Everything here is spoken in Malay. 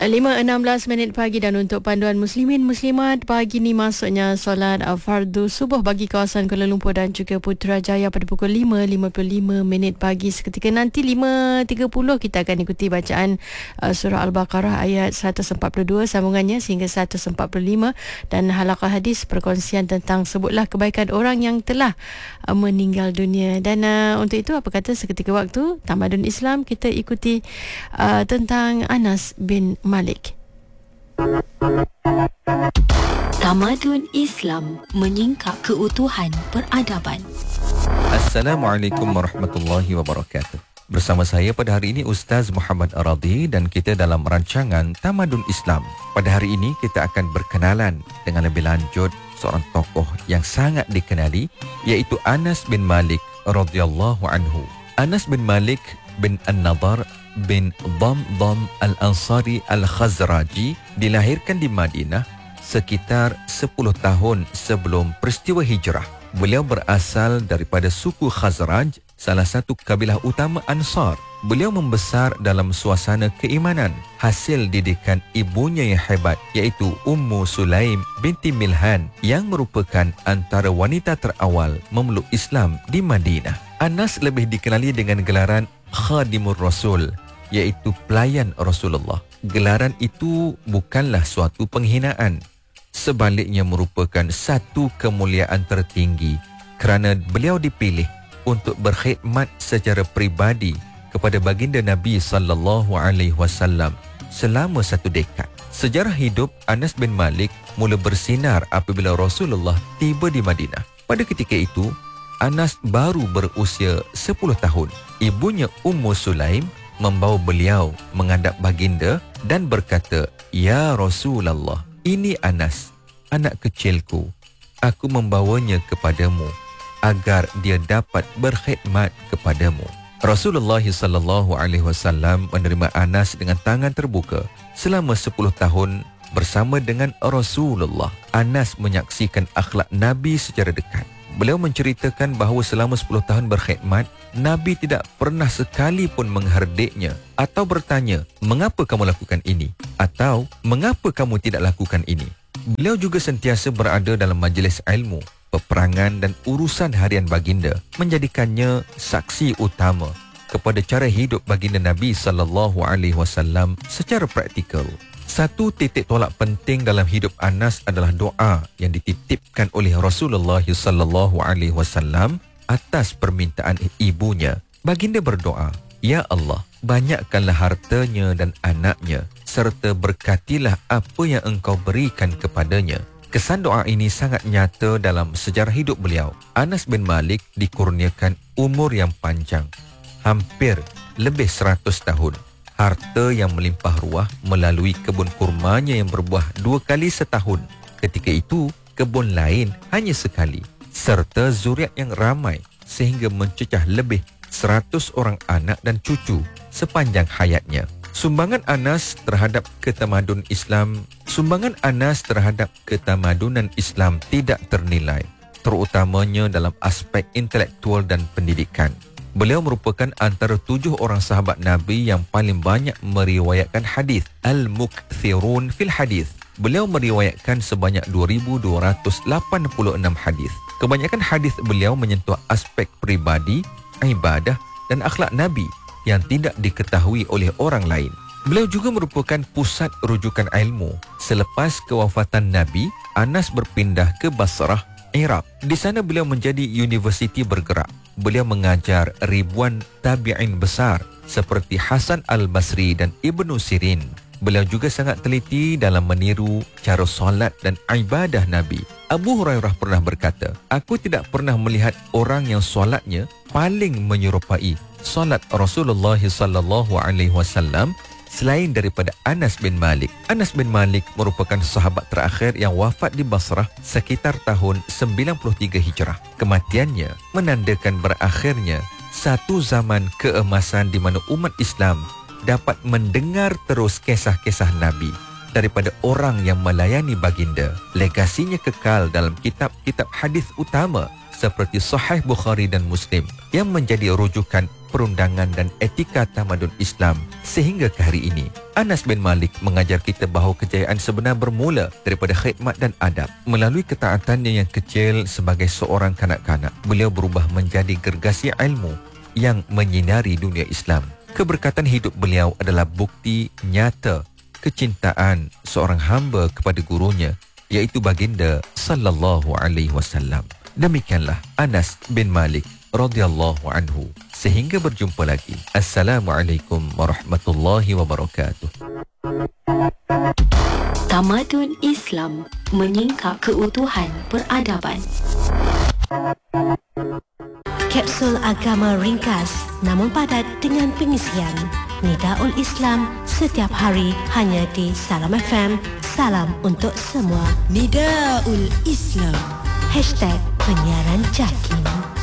5:16 pagi dan untuk panduan muslimin muslimat pagi ni masuknya solat fardu subuh bagi kawasan Kuala Lumpur dan juga Putrajaya pada pukul 5:55 pagi. Seketika nanti 5:30 kita akan ikuti bacaan surah Al-Baqarah ayat 142 sambungannya sehingga 145 dan halaqah hadis perkongsian tentang sebutlah kebaikan orang yang telah meninggal dunia. Dan untuk itu apa kata seketika waktu tamadun Islam kita ikuti tentang Anas bin Malik. Tamadun Islam menyingkap keutuhan peradaban. Assalamualaikum warahmatullahi wabarakatuh. Bersama saya pada hari ini Ustaz Muhammad Aradi dan kita dalam rancangan Tamadun Islam. Pada hari ini kita akan berkenalan dengan lebih lanjut seorang tokoh yang sangat dikenali iaitu Anas bin Malik radhiyallahu anhu. Anas bin Malik bin An-Nadar bin Damdam Al-Ansari Al-Khazraji dilahirkan di Madinah sekitar 10 tahun sebelum peristiwa hijrah. Beliau berasal daripada suku Khazraj, salah satu kabilah utama Ansar. Beliau membesar dalam suasana keimanan hasil didikan ibunya yang hebat iaitu Ummu Sulaim binti Milhan yang merupakan antara wanita terawal memeluk Islam di Madinah. Anas lebih dikenali dengan gelaran Khadimur Rasul iaitu pelayan Rasulullah. Gelaran itu bukanlah suatu penghinaan, sebaliknya merupakan satu kemuliaan tertinggi kerana beliau dipilih untuk berkhidmat secara peribadi kepada baginda Nabi sallallahu alaihi wasallam selama 1 dekad. Sejarah hidup Anas bin Malik mula bersinar apabila Rasulullah tiba di Madinah. Pada ketika itu, Anas baru berusia 10 tahun. Ibunya Ummu Sulaim membawa beliau menghadap baginda dan berkata, "Ya Rasulullah, ini Anas, anak kecilku. Aku membawanya kepadamu agar dia dapat berkhidmat kepadamu." Rasulullah sallallahu alaihi wasallam menerima Anas dengan tangan terbuka. Selama 10 tahun bersama dengan Rasulullah, Anas menyaksikan akhlak Nabi secara dekat. Beliau menceritakan bahawa selama 10 tahun berkhidmat, Nabi tidak pernah sekali pun mengherdiknya atau bertanya, "Mengapa kamu lakukan ini?" atau "Mengapa kamu tidak lakukan ini?" Beliau juga sentiasa berada dalam majlis ilmu, peperangan dan urusan harian baginda, menjadikannya saksi utama kepada cara hidup baginda Nabi sallallahu alaihi wasallam secara praktikal. Satu titik tolak penting dalam hidup Anas adalah doa yang dititipkan oleh Rasulullah sallallahu alaihi wasallam atas permintaan ibunya. Baginda berdoa, "Ya Allah, banyakkanlah hartanya dan anaknya serta berkatilah apa yang Engkau berikan kepadanya." Kesan doa ini sangat nyata dalam sejarah hidup beliau. Anas bin Malik dikurniakan umur yang panjang, hampir lebih 100 tahun. Harta yang melimpah ruah melalui kebun kurmanya yang berbuah 2 kali setahun. Ketika itu, kebun lain hanya sekali. Serta zuriat yang ramai sehingga mencecah lebih 100 orang anak dan cucu sepanjang hayatnya. Sumbangan Anas terhadap ketamadunan Islam tidak ternilai, terutamanya dalam aspek intelektual dan pendidikan. Beliau merupakan antara 7 orang sahabat Nabi yang paling banyak meriwayatkan hadis, al-mukthirun fil hadis. Beliau meriwayatkan sebanyak 2286 hadis. Kebanyakan hadis beliau menyentuh aspek peribadi, ibadah dan akhlak Nabi yang tidak diketahui oleh orang lain. Beliau juga merupakan pusat rujukan ilmu. Selepas kewafatan Nabi, Anas berpindah ke Basrah, Iraq. Di sana beliau menjadi universiti bergerak. Beliau mengajar ribuan tabi'in besar seperti Hasan al-Basri dan Ibnu Sirin. Beliau juga sangat teliti dalam meniru cara solat dan ibadah Nabi. Abu Hurairah pernah berkata, "Aku tidak pernah melihat orang yang solatnya paling menyerupai solat Rasulullah sallallahu alaihi wasallam selain daripada Anas bin Malik." Anas bin Malik merupakan sahabat terakhir yang wafat di Basrah sekitar tahun 93 Hijrah. Kematiannya menandakan berakhirnya satu zaman keemasan di mana umat Islam dapat mendengar terus kisah-kisah Nabi daripada orang yang melayani baginda. Legasinya kekal dalam kitab-kitab hadis utama seperti Sahih Bukhari dan Muslim yang menjadi rujukan perundangan dan etika tamadun Islam sehingga ke hari ini. Anas bin Malik mengajar kita bahawa kejayaan sebenar bermula daripada khidmat dan adab. Melalui ketaatannya yang kecil sebagai seorang kanak-kanak, beliau berubah menjadi gergasi ilmu yang menyinari dunia Islam. Keberkatan hidup beliau adalah bukti nyata kecintaan seorang hamba kepada gurunya, iaitu baginda sallallahu alaihi wasallam. Demikianlah Anas bin Malik radhiyallahu anhu. Sehingga berjumpa lagi. Assalamualaikum warahmatullahi wabarakatuh. Tamadun Islam menyingkap keutuhan peradaban. Kapsul agama ringkas namun padat dengan pengisian. Nidaul Islam setiap hari hanya di Salam FM. Salam untuk semua. Nidaul Islam. #penyiaran Jakin.